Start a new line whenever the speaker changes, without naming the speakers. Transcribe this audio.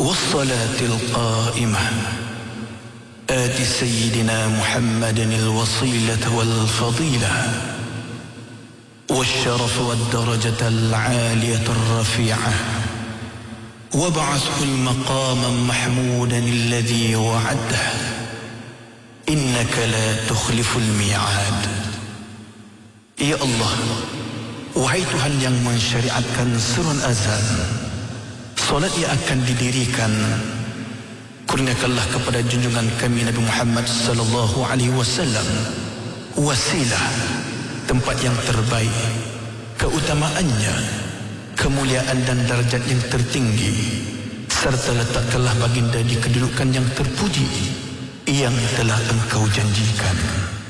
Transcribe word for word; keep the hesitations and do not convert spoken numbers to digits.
والصلاة القائمة آت سيدنا محمد الوصيلة والفضيلة والشرف والدرجة العالية الرفيعة وابعثه المقام محمودا الذي وعده إنك لا تخلف الميعاد. Ya Allah, wahai Tuhan yang mensyariatkan surun azan, solat yang akan didirikan, kurniakanlah kepada junjungan kami Nabi Muhammad sallallahu alaihi wasallam wasilah, tempat yang terbaik, keutamaannya, kemuliaan dan darjat yang tertinggi, serta letakkanlah baginda di kedudukan yang terpuji yang telah engkau janjikan.